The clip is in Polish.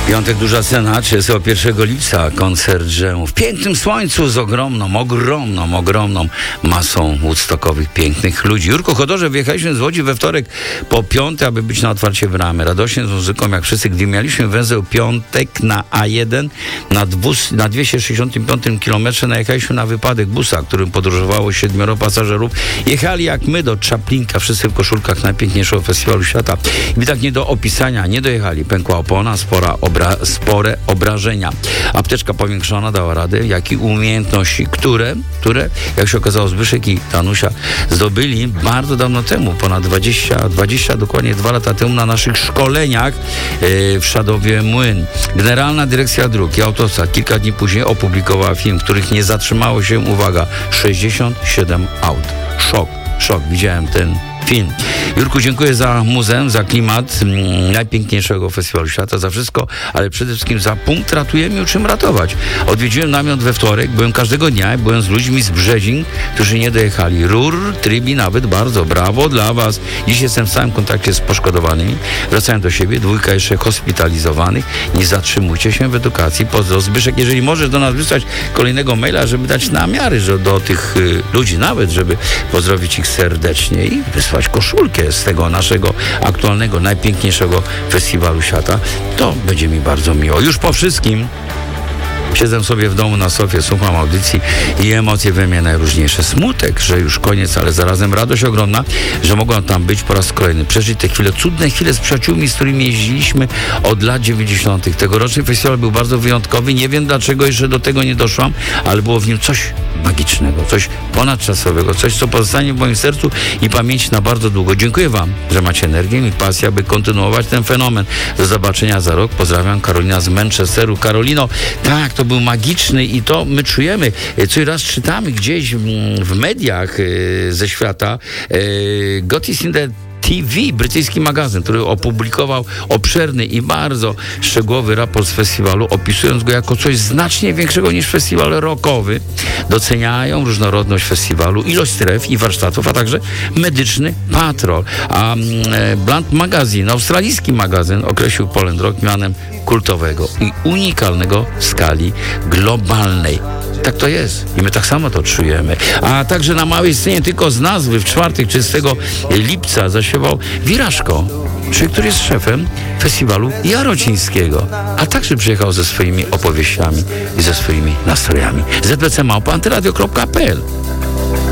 Piątek, duża scena, 31 lipca, koncert Dżemu w pięknym słońcu z ogromną masą woodstockowych, pięknych ludzi. Jurku Chodorze, wyjechaliśmy z Łodzi we wtorek po piąte, aby być na otwarcie bramy. Radośnie z muzyką, jak wszyscy, gdy mieliśmy węzeł piątek na A1, na 265 kilometrze najechaliśmy na wypadek busa, którym podróżowało 7 pasażerów. Jechali jak my do Czaplinka, wszyscy w koszulkach najpiękniejszego festiwalu świata. I tak nie do opisania, nie dojechali. Pękła opona, spore obrażenia. Apteczka powiększona dała radę, jak i umiejętności, które, jak się okazało, Zbyszek i Danusia zdobyli bardzo dawno temu, ponad 20, dokładnie 2 lata temu na naszych szkoleniach w Szadowie Młyn. Generalna Dyrekcja Dróg i Autostrad kilka dni później opublikowała film, w których nie zatrzymało się, uwaga, 67 aut. Szok, widziałem ten film. Jurku, dziękuję za muzeum, za klimat najpiękniejszego festiwalu świata, za wszystko, ale przede wszystkim za punkt Ratujemy, o czym ratować. Odwiedziłem namiot we wtorek, byłem każdego dnia, byłem z ludźmi z Brzezin, którzy nie dojechali. Rur, Trybi nawet, bardzo brawo dla was. Dziś jestem w stałym kontakcie z poszkodowanymi. Wracałem do siebie, 2 jeszcze hospitalizowanych. Nie zatrzymujcie się w edukacji. Pozdro. Zbyszek, jeżeli możesz do nas wysłać kolejnego maila, żeby dać namiary do tych ludzi nawet, żeby pozdrowić ich serdecznie i wysłać koszulkę z tego naszego aktualnego, najpiękniejszego festiwalu świata, to będzie mi bardzo miło. Już po wszystkim siedzę sobie w domu na sofie, słucham audycji i emocje we mnie najróżniejsze. Smutek, że już koniec, ale zarazem radość ogromna, że mogłam tam być po raz kolejny. Przeżyć te chwile, cudne chwile z przyjaciółmi, z którymi jeździliśmy od lat 90. Tegoroczny festiwal był bardzo wyjątkowy. Nie wiem, dlaczego jeszcze do tego nie doszłam, ale było w nim coś magicznego, coś ponadczasowego, coś, co pozostanie w moim sercu i pamięci na bardzo długo. Dziękuję wam, że macie energię i pasję, aby kontynuować ten fenomen. Do zobaczenia za rok. Pozdrawiam, Karolina z Manchesteru. Karolino, tak, to był magiczny i to my czujemy. Co raz czytamy gdzieś w mediach ze świata God is in the TV, brytyjski magazyn, który opublikował obszerny i bardzo szczegółowy raport z festiwalu, opisując go jako coś znacznie większego niż festiwal rockowy. Doceniają różnorodność festiwalu, ilość stref i warsztatów, a także medyczny patrol. A Blunt Magazine, australijski magazyn, określił Poland Rock mianem kultowego i unikalnego w skali globalnej. Tak to jest i my tak samo to czujemy. A także na małej scenie tylko z nazwy w czwartek 30 lipca zaśpiewał Wiraszko, który jest szefem festiwalu jarocińskiego, a także przyjechał ze swoimi opowieściami i ze swoimi nastrojami. zbc@antyradio.pl